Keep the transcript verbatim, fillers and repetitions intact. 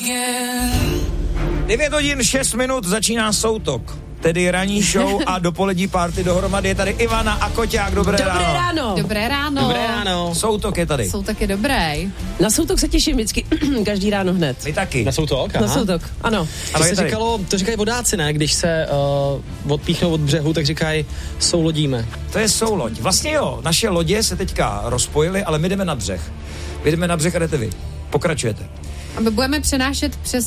devět hodin šest minut začíná Soutok, tedy ranní show a dopolední party dohromady. Je tady Ivana a Koťák, dobré, dobré ráno. ráno. Dobré ráno. Dobré ráno. Soutok je tady. Soutok je dobrý. Na Soutok se těším vždycky, každý ráno hned. My taky. Na Soutok, Na Soutok, ano. To se říkalo, to říkají vodáci, ne? Když se uh, odpíchnou od břehu, tak říkají, soulodíme. To je souloď. Vlastně jo, naše lodě se teďka rozpojily, ale my jdeme na břeh. My jdeme na břeh a jdete vy. Pokračujete. A my budeme přenášet přes